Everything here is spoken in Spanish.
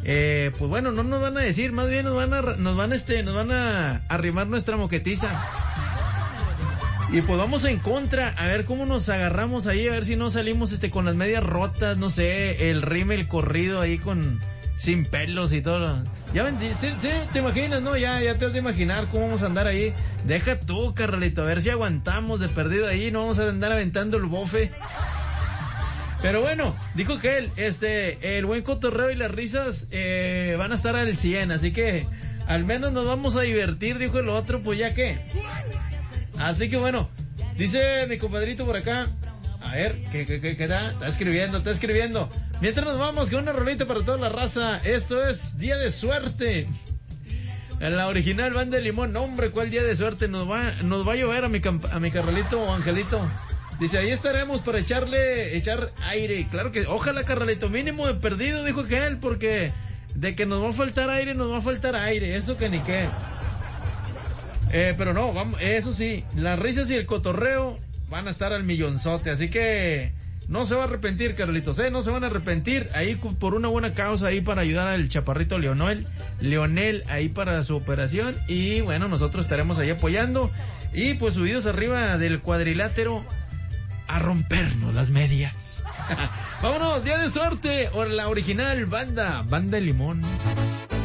Pues bueno, no nos van a decir, más bien nos van a arrimar nuestra moquetiza. Y pues vamos en contra, a ver cómo nos agarramos ahí, a ver si no salimos con las medias rotas, no sé, el rímel corrido ahí sin pelos y todo. Ya ven, sí, te imaginas, ¿no? Ya te has de imaginar cómo vamos a andar ahí. Deja tú, carnalito, a ver si aguantamos de perdido ahí, no vamos a andar aventando el bofe. Pero bueno, dijo que el buen cotorreo y las risas van a estar al 100, así que al menos nos vamos a divertir, dijo el otro, pues ya que. Así que bueno, dice mi compadrito por acá, a ver, ¿qué da? Está escribiendo. Mientras nos vamos con una rolita para toda la raza, esto es Día de Suerte. La original Banda de Limón, no, hombre, ¿cuál día de suerte? Nos va a llover a mi carnalito o Angelito. Dice, ahí estaremos para echar aire. Claro que, ojalá, carnalito, mínimo de perdido, dijo que él, porque de que nos va a faltar aire, eso que ni qué. Pero no, vamos, eso sí, las risas y el cotorreo van a estar al millonzote, así que no se va a arrepentir, Carlitos, no se van a arrepentir, ahí por una buena causa, ahí para ayudar al chaparrito Leonel, ahí para su operación, y bueno, nosotros estaremos ahí apoyando, y pues subidos arriba del cuadrilátero, a rompernos las medias. Vámonos, Día de Suerte, o la original Banda de Limón.